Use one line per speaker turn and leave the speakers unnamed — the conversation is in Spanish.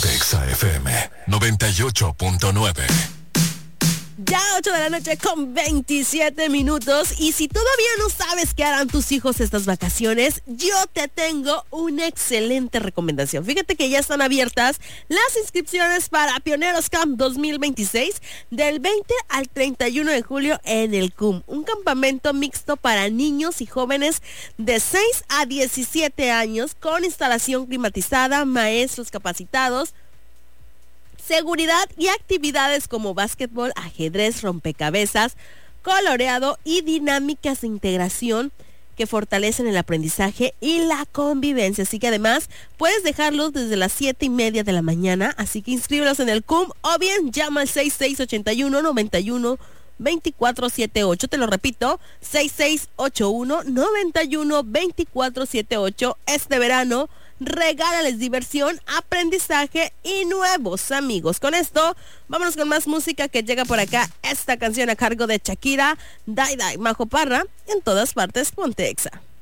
Ponte Exa FM 98.9.
Ya 8 de la noche con 27 minutos. Y si todavía no sabes qué harán tus hijos estas vacaciones, yo te tengo una excelente recomendación. Fíjate que ya están abiertas las inscripciones para Pioneros Camp 2026 del 20 al 31 de julio en el CUM. Un campamento mixto para niños y jóvenes de 6 a 17 años con instalación climatizada, maestros capacitados, seguridad y actividades como básquetbol, ajedrez, rompecabezas, coloreado y dinámicas de integración que fortalecen el aprendizaje y la convivencia. Así que además puedes dejarlos desde las 7:30 de la mañana. Así que inscríbelos en el CUM o bien llama al 6681-91-2478. Te lo repito, 6681-91-2478. Este verano regálales diversión, aprendizaje y nuevos amigos. Con esto, vámonos con más música que llega por acá. Esta canción a cargo de Shakira, Dai Dai, Majo Parra, en todas partes, Ponte Exa.